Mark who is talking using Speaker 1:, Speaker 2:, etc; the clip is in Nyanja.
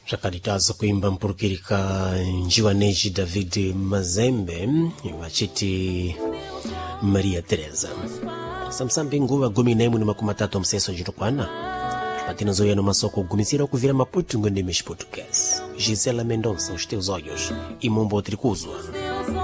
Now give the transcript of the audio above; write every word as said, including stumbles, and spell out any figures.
Speaker 1: Zvakaritaza kuimba mpurukirika Njiwaneji David Mazembe vachiti Maria Teresa samsambi nguva gumi naimwe ni makumi matatu mseso njitokwana patina zoyano masoko gumisira kuvira Maputo ngwende mexiportuguês. Gisela Mendonça, os teus olhos e Mombo Tricuzwa.